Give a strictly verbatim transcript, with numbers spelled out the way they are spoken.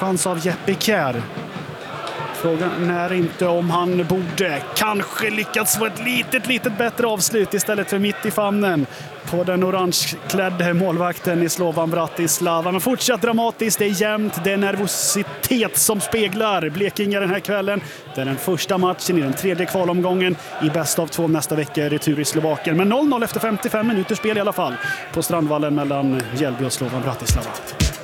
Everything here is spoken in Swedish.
chans av Jeppe Kjær. Frågan är inte om han borde kanske lyckats få ett litet, litet bättre avslut istället för mitt i famnen på den orangeklädde målvakten i Slovan Bratislava. Men fortsatt dramatiskt, det är jämnt, det är nervositet som speglar Blekinge den här kvällen. Det är den första matchen i den tredje kvalomgången i bäst av två nästa vecka, retur i Slovakien. Men noll noll efter femtiofem minuter spel i alla fall på Strandvallen mellan Mjällby och Slovan Bratislava.